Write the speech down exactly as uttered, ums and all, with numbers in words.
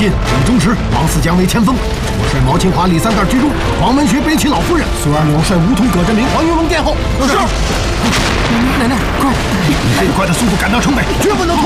进李忠实、王四江为前锋，我率毛清华、李三蛋居中，黄文学背起老夫人，孙二牛率吴桐、葛振明、黄云龙殿后。是。奶奶，快！你最快的速度赶到城北，绝不能拖。